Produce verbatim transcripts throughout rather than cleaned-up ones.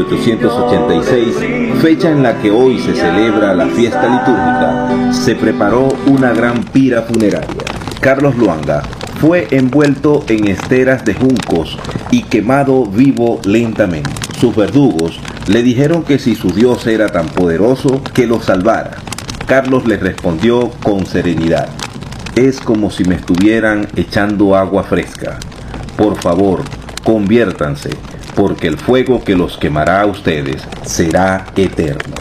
mil ochocientos ochenta y seis, fecha en la que hoy se celebra la fiesta litúrgica, se preparó una gran pira funeraria. Carlos Luanga fue envuelto en esteras de juncos y quemado vivo lentamente. Sus verdugos le dijeron que si su Dios era tan poderoso, que lo salvara. Carlos les respondió con serenidad: es como si me estuvieran echando agua fresca. Por favor, conviértanse, porque el fuego que los quemará a ustedes será eterno.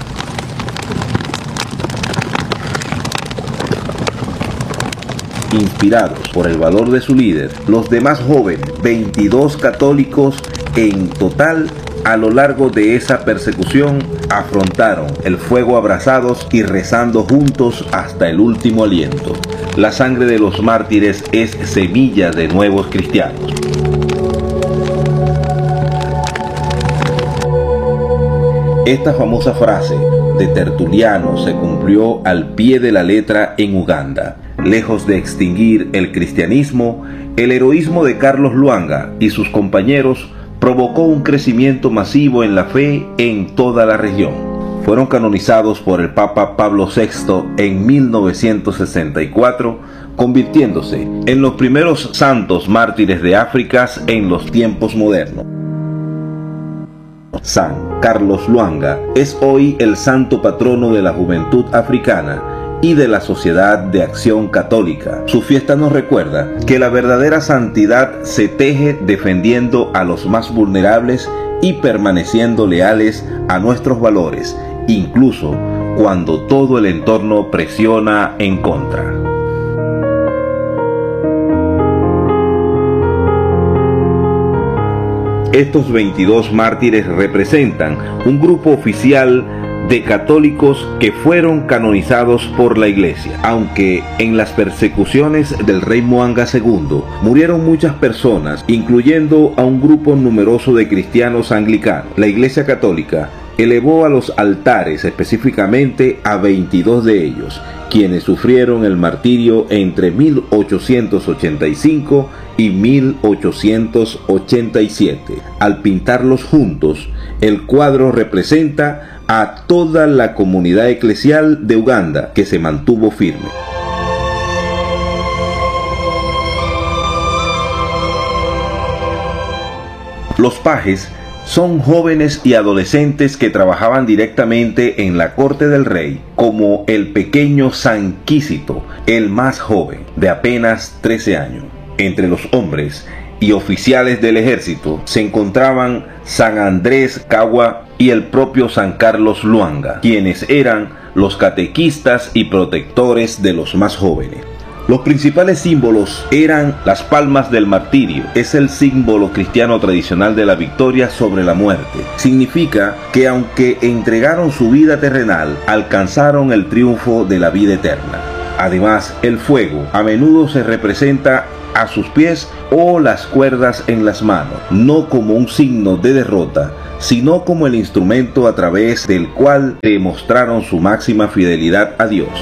Inspirados por el valor de su líder, los demás jóvenes, veintidós católicos en total, a lo largo de esa persecución, afrontaron el fuego abrazados y rezando juntos hasta el último aliento. La sangre de los mártires es semilla de nuevos cristianos. Esta famosa frase de Tertuliano se cumplió al pie de la letra en Uganda. Lejos de extinguir el cristianismo, el heroísmo de Carlos Luanga y sus compañeros provocó un crecimiento masivo en la fe en toda la región. Fueron canonizados por el Papa Pablo sexto en mil novecientos sesenta y cuatro, convirtiéndose en los primeros santos mártires de África en los tiempos modernos. San Carlos Luanga es hoy el santo patrono de la juventud africana y de la Sociedad de Acción Católica. Su fiesta nos recuerda que la verdadera santidad se teje defendiendo a los más vulnerables y permaneciendo leales a nuestros valores, incluso cuando todo el entorno presiona en contra. Estos veintidós mártires representan un grupo oficial de católicos que fueron canonizados por la Iglesia. Aunque en las persecuciones del rey Mwanga segundo murieron muchas personas, incluyendo a un grupo numeroso de cristianos anglicanos, la Iglesia Católica elevó a los altares específicamente a veintidós de ellos, quienes sufrieron el martirio entre mil ochocientos ochenta y cinco y mil ochocientos ochenta y siete. Al pintarlos juntos, el cuadro representa a toda la comunidad eclesial de Uganda, que se mantuvo firme. Los pajes son jóvenes y adolescentes que trabajaban directamente en la corte del rey, como el pequeño San Quisito, el más joven, de apenas trece años. Entre los hombres y oficiales del ejército se encontraban San Andrés Kawa y el propio San Carlos Luanga, quienes eran los catequistas y protectores de los más jóvenes. Los principales símbolos eran las palmas del martirio. Es el símbolo cristiano tradicional de la victoria sobre la muerte. Significa que aunque entregaron su vida terrenal, alcanzaron el triunfo de la vida eterna. Además, el fuego a menudo se representa a sus pies o las cuerdas en las manos, no como un signo de derrota, sino como el instrumento a través del cual demostraron su máxima fidelidad a Dios.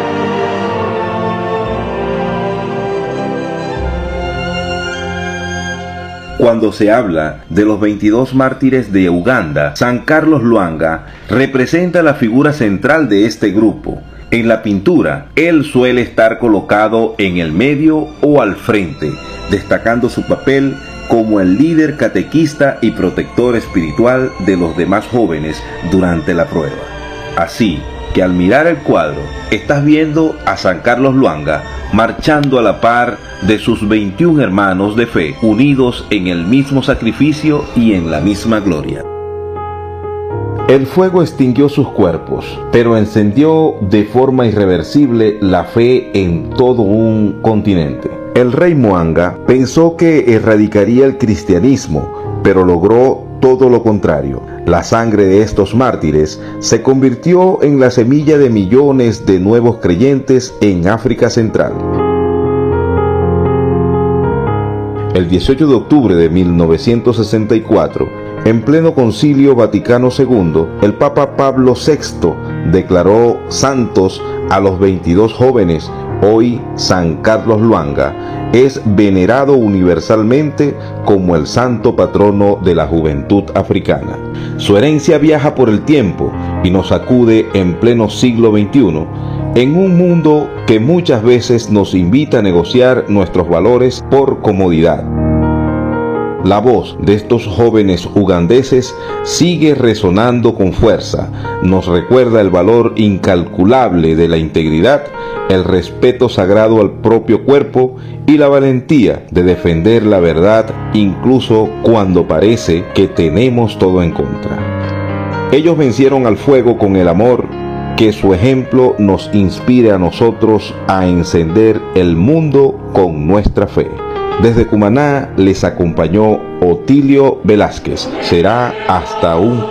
Cuando se habla de los veintidós mártires de Uganda, San Carlos Luanga representa la figura central de este grupo. En la pintura, él suele estar colocado en el medio o al frente, destacando su papel como el líder catequista y protector espiritual de los demás jóvenes durante la prueba. Así que al mirar el cuadro, estás viendo a San Carlos Luanga marchando a la par de sus veintiún hermanos de fe, unidos en el mismo sacrificio y en la misma gloria. El fuego extinguió sus cuerpos, pero encendió de forma irreversible la fe en todo un continente. El rey Mwanga pensó que erradicaría el cristianismo, pero logró todo lo contrario. La sangre de estos mártires se convirtió en la semilla de millones de nuevos creyentes en África Central. El dieciocho de octubre de mil novecientos sesenta y cuatro, en pleno Concilio Vaticano segundo, el Papa Pablo sexto declaró santos a los veintidós jóvenes Hoy San Carlos Luanga es venerado universalmente como el santo patrono de la juventud africana. Su herencia viaja por el tiempo y nos acude en pleno siglo veintiuno, en un mundo que muchas veces nos invita a negociar nuestros valores por comodidad. La voz de estos jóvenes ugandeses sigue resonando con fuerza. Nos recuerda el valor incalculable de la integridad, el respeto sagrado al propio cuerpo y la valentía de defender la verdad incluso cuando parece que tenemos todo en contra. Ellos vencieron al fuego con el amor. Que su ejemplo nos inspire a nosotros a encender el mundo con nuestra fe. Desde Cumaná les acompañó Otilio Velázquez. Será hasta un